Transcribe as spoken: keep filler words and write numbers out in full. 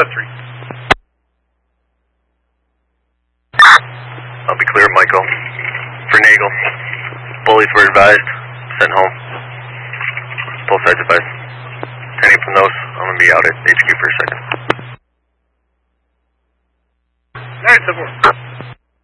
West three. I'll be clear, Michael. For Nagel. Bullies were advised. Sent home. Both sides advised. Turning from those, I'm going to be out at H Q for a second. Alright, so forth.